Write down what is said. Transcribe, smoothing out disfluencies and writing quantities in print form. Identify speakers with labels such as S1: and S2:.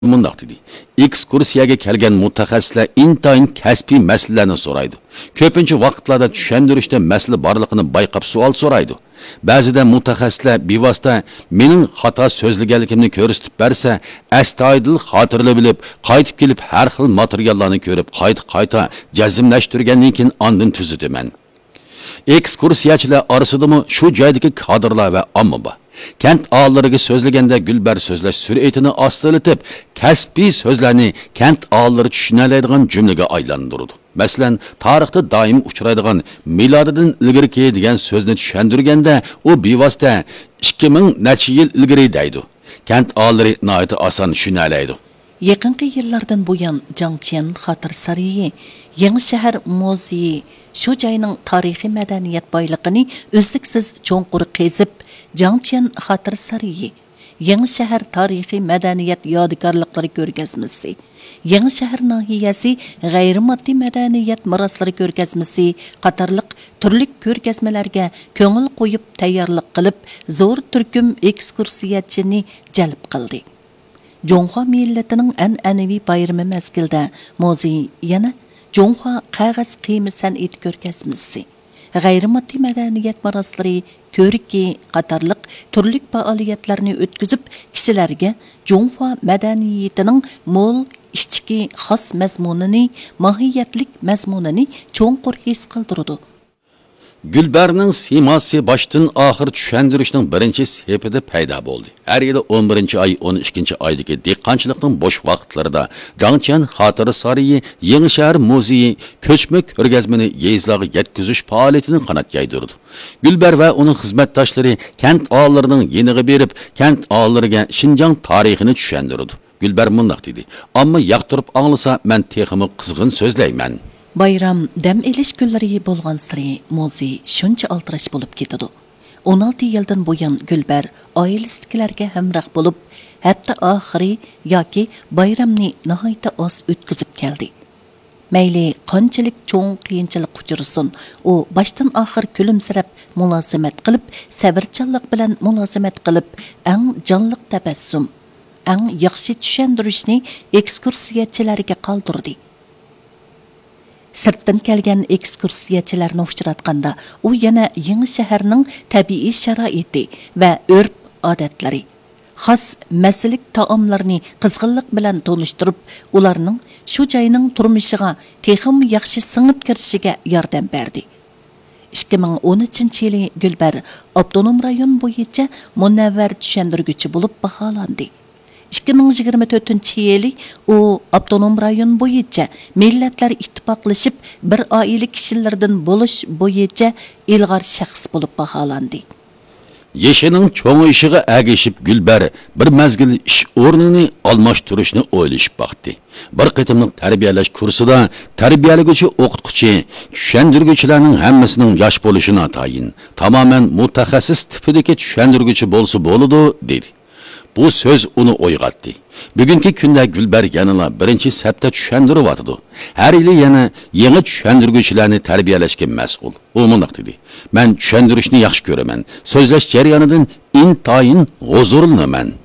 S1: Mundaq dedi. Ekskursiyaga kelgan mutaxassislar intayin kasbiy masalalarni so'raydi. Ko'pincha vaqtlarda tushuntirishda masala borligini bayqab savol so'raydi. Ba'zida mutaxassislar bevosita mening xato so'zlaganligimni ko'rsatib bersa, astoydil xotirlab bilib, qaytib kelib har xil materiallarni ko'rib, qayta jazmlashtirgandan keyin ondan tuzitaman. Ekskursiyachilar orasidami shu joydagi kadrlar va omma bor. Kent ağalarıga sözlegende Gülber sözleş süretini astılatıp, kasbiy sözlerini kent ağaları düşüneleydiğen cümlege aylandırdı. Mesela tarihte daim uçuraydiğen miladından ilgirki degan sözünü düşündürgende o bevosita 2000 neçe yıl ilgiri deydi. Kent ağaları nayeti asan düşüneleydi.
S2: Yaqinqi yillardan buyon Jangchen Xotir Sarayi, Yangi shahar muzeyi shu joyning tarixiy madaniyat boyligini o'zliksiz cho'nqur qezib, Jangchen Xotir Sarayi, Yangi shahar tarixiy madaniyat yodigarliklari ko'rgazmasi, Yangi shahar nahiyasi g'ayrimoddiy madaniyat meroslari ko'rgazmasi qatorliq turli ko'rgazmalarga ko'ngil qo'yib tayyorlik qilib, zo'r turkum ekskursiyachini jalb qildi. Jonghua milletining an'anaviy bayrami mezgilda muzey yana Jonghua qog'oz qiymi san'at ko'rgazmasi, g'ayrimoddiy madaniyat maroslari, ko'riki qatorliq turli faoliyatlarni o'tkazib, kishilarga Jonghua madaniyatining mo'l ichki xos mazmunini, mohiyatlik mazmunini cho'nqur his qildirdi.
S1: Gülber'nin siması baştan ahir düşündürüşünün birinci sepide payda oldu. Her yılı 11. ay 12. aydaki dehqonchilikning boş vaxtlarida Jangchen Xotir Sarayi Yangi shahar muzeyi ko'chma ko'rgazmani yezlarga yetkazish faoliyatini qanot yaydirdi. Gülber ve onun xizmatdoshlari kent ağalarının yeniga berib, kent ağalarıga Xinjiang tarixini düşündürdü. Gülber mundaq dedi. Amma yaqtirib anglasa, men teximi qizg'in so'zlayman.
S2: Bayram dam elish kunlari bo'lgan sari muzey shuncha altirash bo'lib ketadi. 16 yildan buyon Gulbar oilasidagilarga hamroh bo'lib, hatto oxiri yoki bayramni nihoyatda oz o'tkazib keldi. Mayli qanchalik cho'ng qiyinchilik uchirsin, u boshdan oxir kulimsirab mulozimat qilib, sabrchanlik bilan mulozimat qilib, eng jonliq tabassum, eng yaxshi tushuntirishni ekskursiyachilarga qoldirdi. Sirtdan kelgan ekskursiyachilarni uchratganda u yana Yangi shaharning tabiiy sharoiti va urf-odatlari, xos masalik taomlarni qizg'inlik bilan tanishtirib, ularning shu joyning turmushiga texim yaxshi singib kirishiga yordam berdi. 2013-yili Gulbar avtonom rayon bo'yicha munavvar tushuntirguchi bo'lib baholandi. 2024-yili u avtonom rayon bo'yicha millatlar ittifoqlashib bir oila kishilardan bo'lish bo'yicha ilg'or shaxs bo'lib baholandi.
S1: Yeshining cho'ng'ishiga agishib Gulbar bir mazgil ish o'rnini almashtirishni o'ylashib baxtdi. Bir qitimliq tarbiyalash kursida tarbiyalaguchi o'qituvchi, tushuntirguchilarning hammasining yosh bo'lishini tayin, tamoman mutaxassis tipidagi tushuntirguchi bo'lsa bo'ladi, dedi. Bu söz onu oyg'atdi. Bugungi kunda Gulbar yanıla birinchi sapda tushuntirib atdi. Har yili yana yangi tushuntirguchilarni tarbiyalashga mas'ul. U mundaq dedi. Men tushuntirishni yaxshi ko'raman. So'zlash jarayonidan intayin huzurlanaman.